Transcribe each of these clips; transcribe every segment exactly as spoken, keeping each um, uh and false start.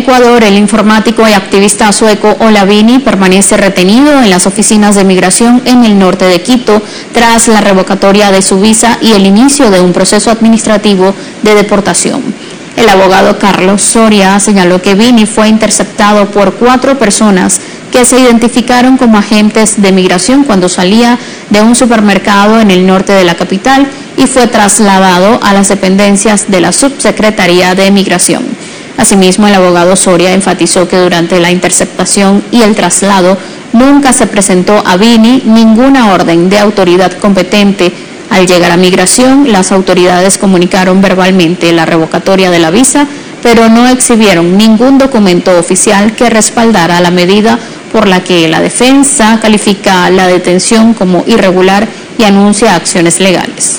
Ecuador, el informático y activista sueco Ola Vini permanece retenido en las oficinas de migración en el norte de Quito tras la revocatoria de su visa y el inicio de un proceso administrativo de deportación. El abogado Carlos Soria señaló que Vini fue interceptado por cuatro personas que se identificaron como agentes de migración cuando salía de un supermercado en el norte de la capital y fue trasladado a las dependencias de la Subsecretaría de Migración. Asimismo, el abogado Soria enfatizó que durante la interceptación y el traslado nunca se presentó a Vini ninguna orden de autoridad competente. Al llegar a migración, las autoridades comunicaron verbalmente la revocatoria de la visa, pero no exhibieron ningún documento oficial que respaldara la medida, por la que la defensa califica la detención como irregular y anuncia acciones legales.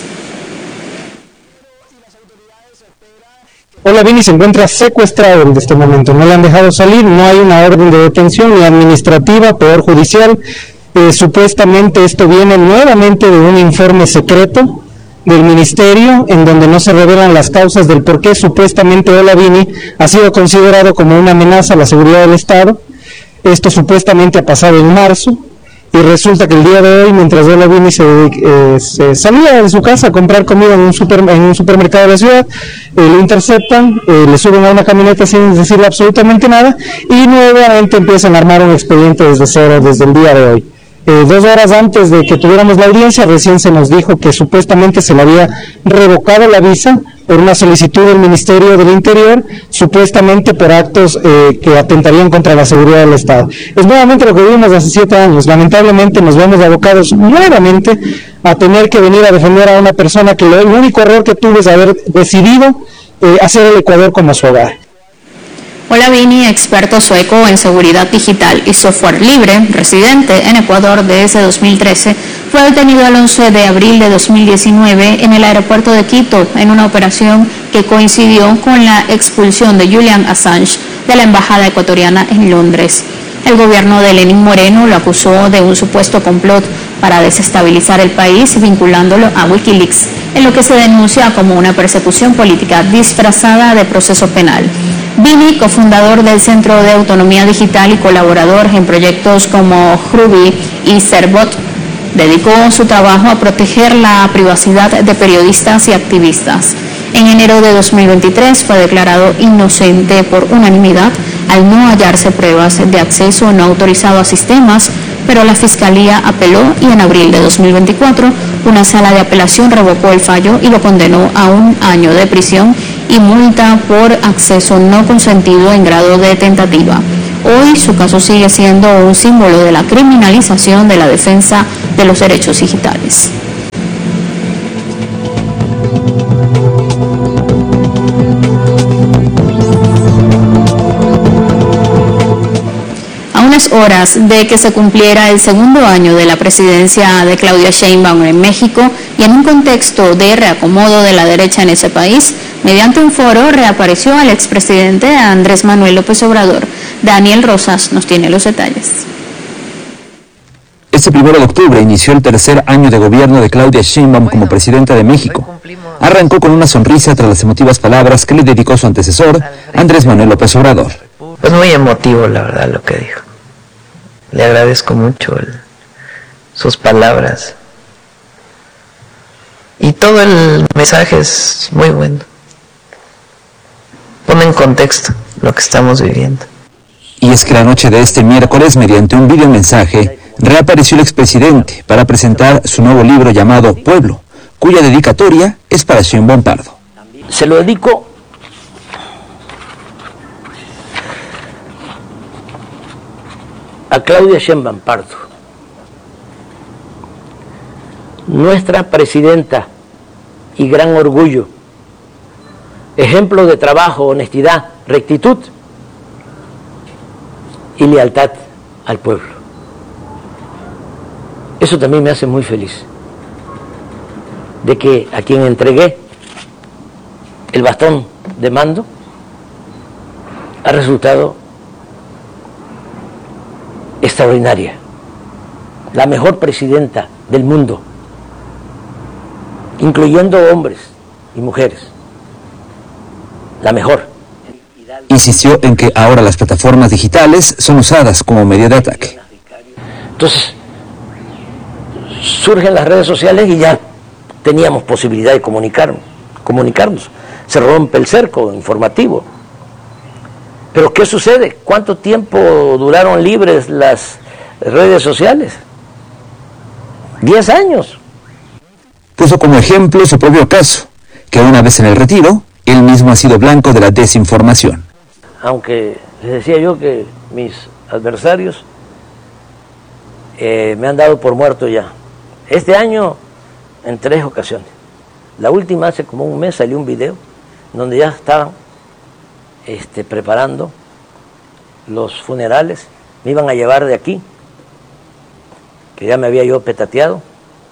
Ola Vini se encuentra secuestrado en este momento, no le han dejado salir, no hay una orden de detención ni administrativa, peor judicial. Eh, supuestamente esto viene nuevamente de un informe secreto del ministerio en donde no se revelan las causas del por qué supuestamente Ola Vini ha sido considerado como una amenaza a la seguridad del Estado. Esto supuestamente ha pasado en marzo y resulta que el día de hoy, mientras Ola Vini se, eh, se salía de su casa a comprar comida en un, super, en un supermercado de la ciudad, eh, lo interceptan, eh, le suben a una camioneta sin decirle absolutamente nada y nuevamente empiezan a armar un expediente desde cero desde el día de hoy. Eh, dos horas antes de que tuviéramos la audiencia, recién se nos dijo que supuestamente se le había revocado la visa por una solicitud del Ministerio del Interior, supuestamente por actos eh, que atentarían contra la seguridad del Estado. Es nuevamente lo que vivimos hace siete años. Lamentablemente nos vemos abocados nuevamente a tener que venir a defender a una persona que lo, el único error que tuvo es haber decidido eh, hacer el Ecuador como su hogar. Ola Vini, experto sueco en seguridad digital y software libre, residente en Ecuador desde dos mil trece, fue detenido el once de abril de dos mil diecinueve en el aeropuerto de Quito en una operación que coincidió con la expulsión de Julian Assange de la embajada ecuatoriana en Londres. El gobierno de Lenín Moreno lo acusó de un supuesto complot para desestabilizar el país, vinculándolo a Wikileaks, en lo que se denuncia como una persecución política disfrazada de proceso penal. Vini, cofundador del Centro de Autonomía Digital y colaborador en proyectos como Ruby y Cerbot, dedicó su trabajo a proteger la privacidad de periodistas y activistas. En enero de dos mil veintitrés fue declarado inocente por unanimidad al no hallarse pruebas de acceso no autorizado a sistemas, pero la Fiscalía apeló y en abril de dos mil veinticuatro una sala de apelación revocó el fallo y lo condenó a un año de prisión y multa por acceso no consentido en grado de tentativa. Hoy su caso sigue siendo un símbolo de la criminalización de la defensa de los derechos digitales. Horas de que se cumpliera el segundo año de la presidencia de Claudia Sheinbaum en México y en un contexto de reacomodo de la derecha en ese país, mediante un foro reapareció el expresidente Andrés Manuel López Obrador. Daniel Rosas nos tiene los detalles. Este primero de octubre inició el tercer año de gobierno de Claudia Sheinbaum como presidenta de México. Arrancó con una sonrisa tras las emotivas palabras que le dedicó su antecesor, Andrés Manuel López Obrador. Pues muy emotivo, la verdad, lo que dijo. Le agradezco mucho el, sus palabras. Y todo el mensaje es muy bueno. Pone en contexto lo que estamos viviendo. Y es que la noche de este miércoles, mediante un video mensaje, reapareció el expresidente para presentar su nuevo libro llamado Pueblo, cuya dedicatoria es para Sheinbaum Pardo. Se lo dedico a Claudia Sheinbaum Pardo, nuestra presidenta y gran orgullo, ejemplo de trabajo, honestidad, rectitud y lealtad al pueblo. Eso también me hace muy feliz, de que a quien entregué el bastón de mando ha resultado extraordinaria, la mejor presidenta del mundo, incluyendo hombres y mujeres, la mejor. Insistió en que ahora las plataformas digitales son usadas como medio de ataque. Entonces, surgen las redes sociales y ya teníamos posibilidad de comunicar, comunicarnos. Se rompe el cerco informativo. Pero ¿qué sucede? ¿Cuánto tiempo duraron libres las redes sociales? Diez años. Puso como ejemplo su propio caso, que una vez en el retiro, él mismo ha sido blanco de la desinformación. Aunque les decía yo que mis adversarios eh, me han dado por muerto ya. Este año en tres ocasiones. La última hace como un mes salió un video donde ya estaban este, preparando los funerales. Me iban a llevar de aquí, que ya me había yo petateado,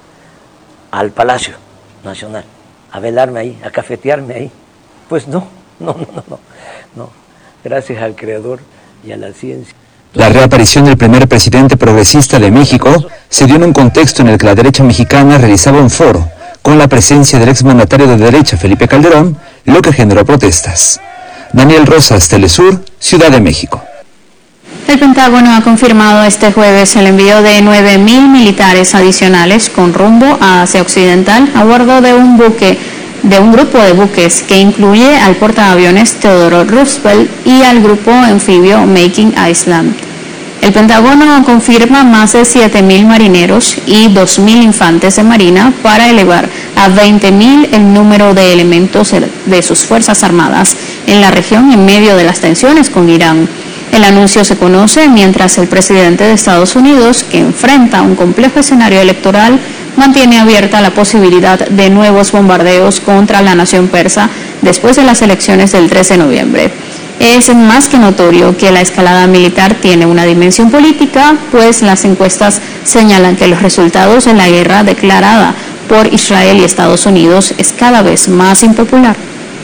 al Palacio Nacional, a velarme ahí, a cafetearme ahí. Pues no, no, no, no, no, no. Gracias al Creador y a la ciencia. La reaparición del primer presidente progresista de México se dio en un contexto en el que la derecha mexicana realizaba un foro con la presencia del exmandatario de derecha Felipe Calderón, lo que generó protestas. Daniel Rosas, Telesur, Ciudad de México. El Pentágono ha confirmado este jueves el envío de nueve mil militares adicionales con rumbo a Asia Occidental a bordo de un buque, de un grupo de buques que incluye al portaaviones Theodore Roosevelt y al grupo anfibio Making Island. El Pentágono confirma más de siete mil marineros y dos mil infantes de marina para elevar a veinte mil el número de elementos de sus fuerzas armadas en la región en medio de las tensiones con Irán. El anuncio se conoce mientras el presidente de Estados Unidos, que enfrenta un complejo escenario electoral, mantiene abierta la posibilidad de nuevos bombardeos contra la nación persa después de las elecciones del tres de noviembre. Es más que notorio que la escalada militar tiene una dimensión política, pues las encuestas señalan que los resultados de la guerra declarada por Israel y Estados Unidos es cada vez más impopular.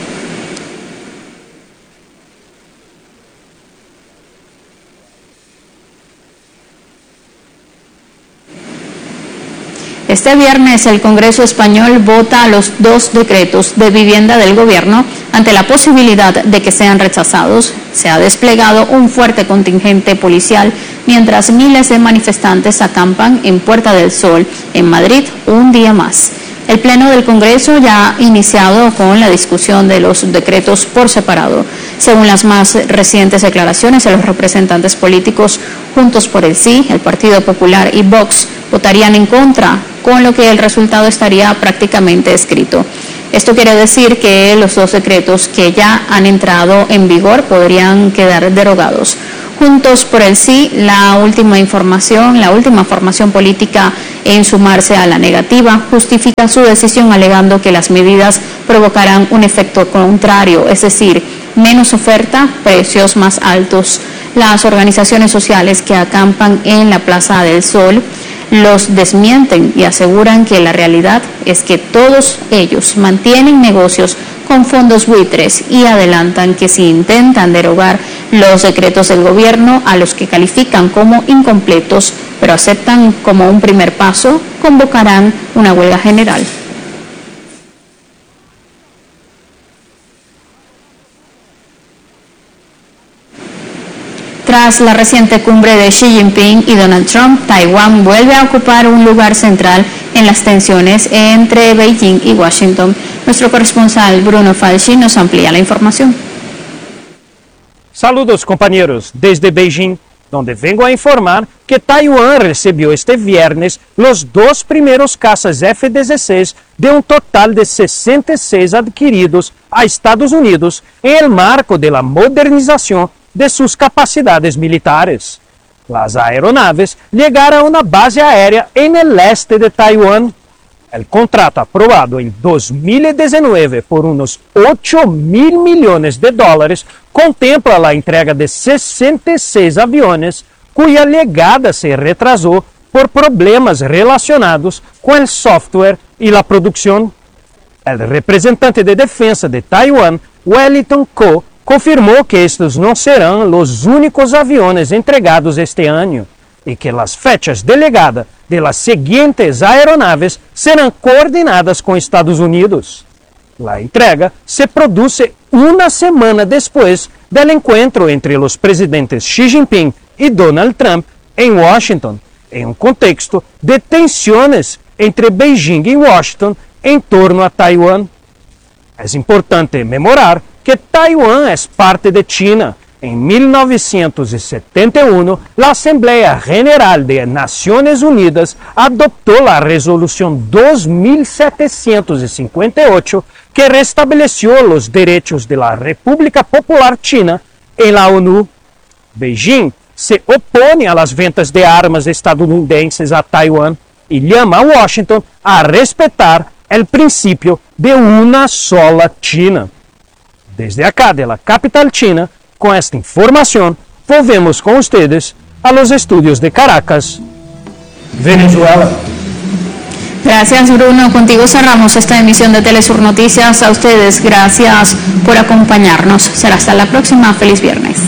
Este viernes el Congreso español vota los dos decretos de vivienda del gobierno. Ante la posibilidad de que sean rechazados, se ha desplegado un fuerte contingente policial mientras miles de manifestantes acampan en Puerta del Sol, en Madrid, un día más. El Pleno del Congreso ya ha iniciado con la discusión de los decretos por separado. Según las más recientes declaraciones de los representantes políticos, Juntos por el Sí, el Partido Popular y Vox votarían en contra, con lo que el resultado estaría prácticamente escrito. Esto quiere decir que los dos decretos que ya han entrado en vigor podrían quedar derogados. Juntos por el Sí, la última información, la última formación política en sumarse a la negativa, justifica su decisión alegando que las medidas provocarán un efecto contrario, es decir, menos oferta, precios más altos. Las organizaciones sociales que acampan en la Plaza del Sol los desmienten y aseguran que la realidad es que todos ellos mantienen negocios con fondos buitres y adelantan que si intentan derogar los decretos del gobierno, a los que califican como incompletos, pero aceptan como un primer paso, convocarán una huelga general. Tras la reciente cumbre de Xi Jinping y Donald Trump, Taiwán vuelve a ocupar un lugar central en las tensiones entre Beijing y Washington. Nuestro corresponsal Bruno Falchi nos amplía la información. Saludos compañeros desde Beijing, donde vengo a informar que Taiwán recibió este viernes los dos primeros cazas F dieciséis de un total de sesenta y seis adquiridos a Estados Unidos en el marco de la modernización de sus capacidades militares. Las aeronaves llegaron a una base aérea en el este de Taiwán. El contrato aprobado en dos mil diecinueve por unos ocho mil millones de dólares contempla la entrega de sesenta y seis aviones cuya llegada se retrasó por problemas relacionados con el software y la producción. El representante de defensa de Taiwán, Wellington Ko, confirmou que estes não serão os únicos aviones entregados este ano e que as fechas de legada de las seguintes aeronaves serão coordenadas com Estados Unidos. La entrega se produce una semana después del encuentro entre los presidentes Xi Jinping y Donald Trump en Washington, en un contexto de tensiones entre Beijing y Washington en torno a Taiwán. Es importante memorar que Taiwán es parte de China. En mil novecientos setenta y uno, la Asamblea General de Naciones Unidas adoptó la Resolución dos mil setecientos cincuenta y ocho que restableció los derechos de la República Popular China en la ONU. Beijing se opone a las ventas de armas estadounidenses a Taiwán y llama a Washington a respetar el principio de una sola China. Desde acá de la capital china, con esta información, volvemos con ustedes a los estudios de Caracas, Venezuela. Gracias, Bruno. Contigo cerramos esta emisión de Telesur Noticias. A ustedes, gracias por acompañarnos. Será hasta la próxima. Feliz viernes.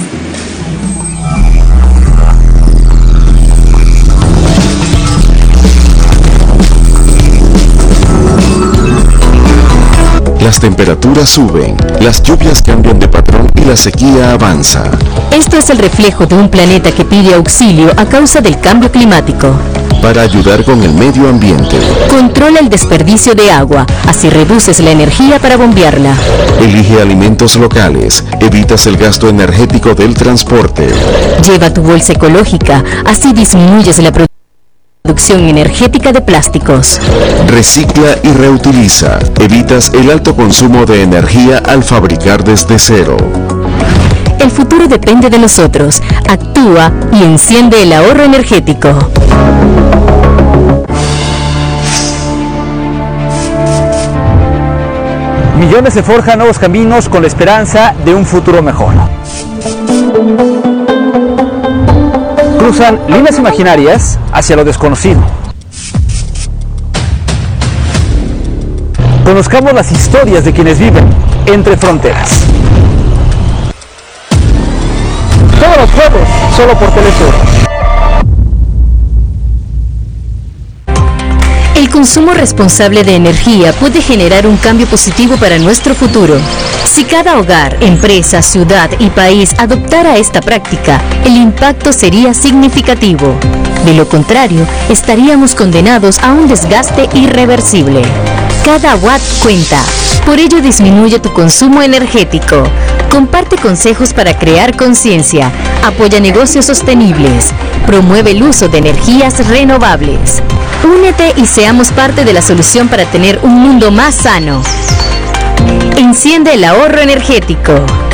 Las temperaturas suben, las lluvias cambian de patrón y la sequía avanza. Esto es el reflejo de un planeta que pide auxilio a causa del cambio climático. Para ayudar con el medio ambiente, controla el desperdicio de agua, así reduces la energía para bombearla. Elige alimentos locales, evitas el gasto energético del transporte. Lleva tu bolsa ecológica, así disminuyes la producción. Producción energética de plásticos. Recicla y reutiliza. Evitas el alto consumo de energía al fabricar desde cero. El futuro depende de nosotros. Actúa y enciende el ahorro energético. Millones se forjan nuevos caminos con la esperanza de un futuro mejor. Cruzan líneas imaginarias hacia lo desconocido. Conozcamos las historias de quienes viven entre fronteras. Todos los juegos, solo por Telesur. El consumo responsable de energía puede generar un cambio positivo para nuestro futuro. Si cada hogar, empresa, ciudad y país adoptara esta práctica, el impacto sería significativo. De lo contrario, estaríamos condenados a un desgaste irreversible. Cada watt cuenta. Por ello, disminuye tu consumo energético. Comparte consejos para crear conciencia. Apoya negocios sostenibles. Promueve el uso de energías renovables. Únete y seamos parte de la solución para tener un mundo más sano. Enciende el ahorro energético.